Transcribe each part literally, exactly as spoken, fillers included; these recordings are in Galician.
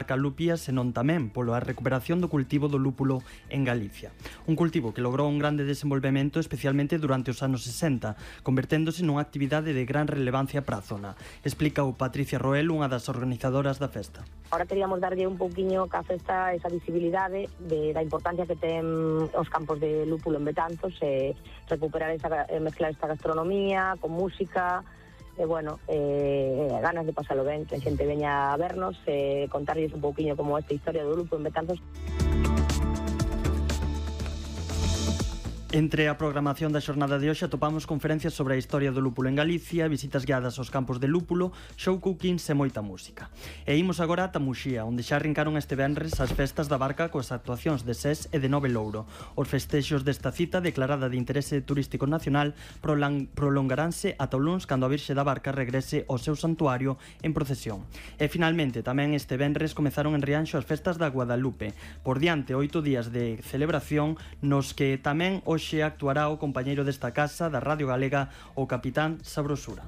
comarca lupia, senón tamén pola recuperación do cultivo do lúpulo en Galicia. Un cultivo que logrou un grande desenvolvemento especialmente durante os anos sesenta, converténdose nunha actividade de gran relevancia para a zona. Explica o Patricia Roel, unha das organizadoras da festa. Ahora queríamos darlle un pouquiño ca festa esa visibilidade de, da importancia que ten os campos de lúpulo en Betanzos, e recuperar esa, mezclar esta gastronomía con música, e bueno, eh, ganas de pasalo ben, que a xente veña a vernos, e eh, contarlles un pouquiño como esta historia do lúpulo en Betanzos. Entre a programación da xornada de hoxe atopamos conferencias sobre a historia do lúpulo en Galicia, visitas guiadas aos campos de lúpulo, show cookings e moita música. E imos agora a Muxía, onde xa arrincaron este venres as festas da barca coas actuacións de Sés e de Nove Louro. Os festexos desta cita, declarada de interese turístico nacional, prolongaránse ata o luns cando a Virxe da Barca regrese ao seu santuario en procesión. E finalmente, tamén este venres comezaron en Rianxo as festas da Guadalupe. Por diante, oito días de celebración nos que tamén o Hoxe actuará o compañeiro desta casa da Radio Galega, o capitán Sabrosura.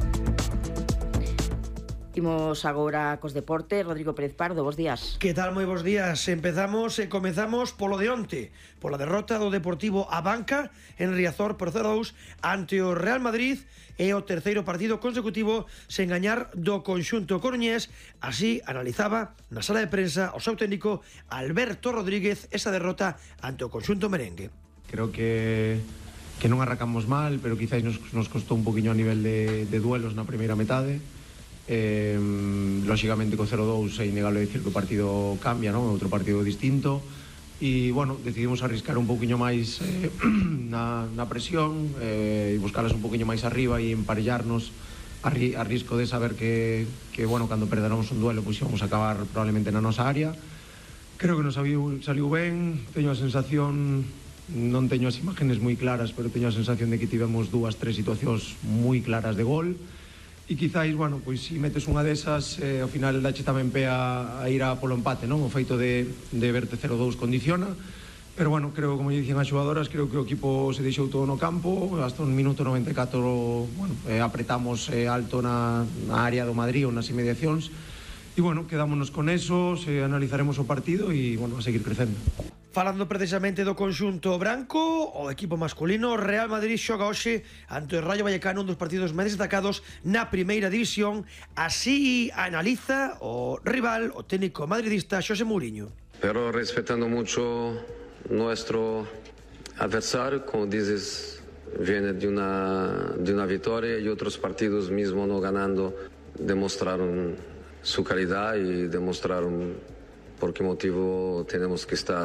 Imos agora cos deportes. Rodrigo Pérez Pardo, bos días. Que tal, moi bos días. Empezamos e comezamos polo de onte, pola derrota do Deportivo Abanca en Riazor por cero a dous ante o Real Madrid, e o terceiro partido consecutivo sen gañar do conxunto coruñés. Así analizaba na sala de prensa o seu técnico Alberto Rodríguez esa derrota ante o conxunto merengue. Creo que, que non arrancamos mal, pero quizás nos, nos costou un poquinho a nivel de, de duelos na primeira metade. Eh, lógicamente co cero dous é innegable dicir que o partido cambia, non? Outro partido distinto, e bueno, decidimos arriscar un poquinho máis eh, na, na presión, eh, e buscalas un poquinho máis arriba e emparellarnos a, ri, a risco de saber que, que bueno, cando perderamos un duelo, pois íbamos a acabar probablemente na nosa área. Creo que nos saliu, saliu ben. Teño a sensación, non teño as imágenes moi claras, pero teño a sensación de que tivemos dúas, tres situacións moi claras de gol, e quizáis, bueno, pois se metes unha desas, eh, ao final dache tamén pé a, a ir a polo empate, non? O feito de, de verte cero dous condiciona, pero bueno, creo, como dicen as xogadoras, creo que o equipo se deixou todo no campo, hasta un minuto noventa e catro, bueno, eh, apretamos eh, alto na, na área do Madrid ou nas inmediacións, e bueno, quedámonos con eso, se analizaremos o partido e, bueno, a seguir crecendo. Falando precisamente do conxunto branco, o equipo masculino Real Madrid xoga hoxe ante o Rayo Vallecano, un dos partidos máis destacados na primeira división. Así analiza o rival, o técnico madridista Xosé Mourinho. Pero respetando mucho nuestro adversario, como dices, viene de una, de una victoria, y otros partidos mismo no ganando demostraron su calidad y demostraron por qué motivo tenemos que estar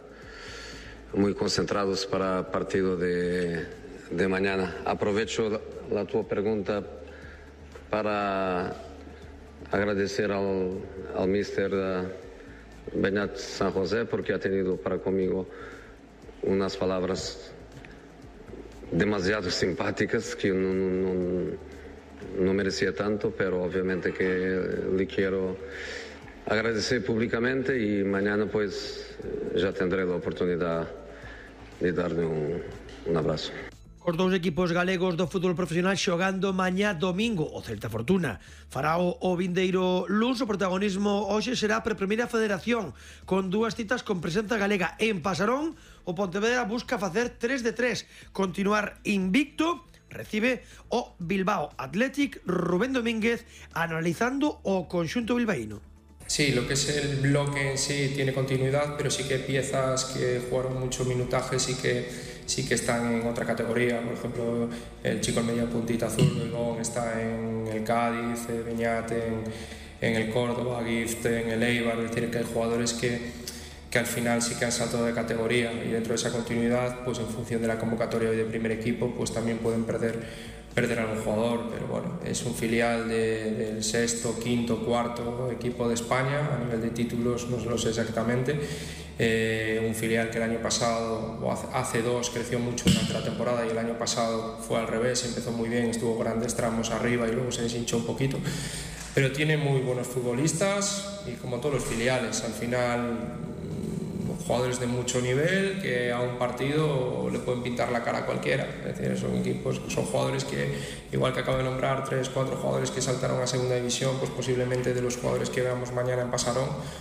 muy concentrados para el partido de, de mañana. Aprovecho la tu pregunta para agradecer al, al míster Beñat San José, porque ha tenido para conmigo unas palabras demasiado simpáticas que no, no, no merecía tanto, pero obviamente que le quiero agradecer públicamente, y mañana pues ya tendré la oportunidad de darle un, un abrazo. Os dous equipos galegos do fútbol profesional xogando mañá domingo. O Celta Fortuna fará o, o vindeiro luns. O protagonismo hoxe será para a primeira federación, con dúas citas con presenza galega. En Pasarón, o Pontevedra busca facer tres de tres, continuar invicto. Recibe o Bilbao Athletic. Rubén Domínguez analizando o conxunto bilbaíno. Sí, lo que es el bloque en sí tiene continuidad, pero sí que hay piezas que jugaron mucho minutaje, sí que, sí que están en otra categoría. Por ejemplo, el chico en media puntita azul, Belbón, está en el Cádiz, Beñat en, en el Córdoba, Gift en el Eibar. Es decir, que hay jugadores que, que al final sí que han saltado de categoría, y dentro de esa continuidad, pues en función de la convocatoria hoy de primer equipo, pues también pueden perder perder a un jugador, pero bueno, es un filial de, del sexto, quinto, cuarto equipo de España. A nivel de títulos no lo sé exactamente, eh, un filial que el año pasado, o hace, hace dos, creció mucho durante la temporada, y el año pasado fue al revés, empezó muy bien, estuvo grandes tramos arriba y luego se deshinchó un poquito, pero tiene muy buenos futbolistas, y como todos los filiales, al final jugadores de mucho nivel que a un partido le pueden pintar la cara a cualquiera. Es decir, son equipos, son jugadores que, igual que acabo de nombrar, tres, cuatro jugadores que saltaron a segunda división, pues posiblemente de los jugadores que veamos mañana en Pasarón,